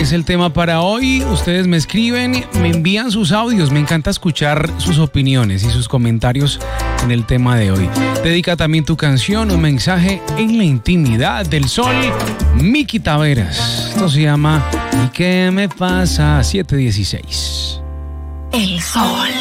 es el tema para hoy. Ustedes me escriben, me envían sus audios. Me encanta escuchar sus opiniones y sus comentarios en el tema de hoy. Dedica también tu canción, un mensaje en la intimidad del sol. Miki Taveras. Esto se llama ¿Y qué me pasa? 7:16. El sol.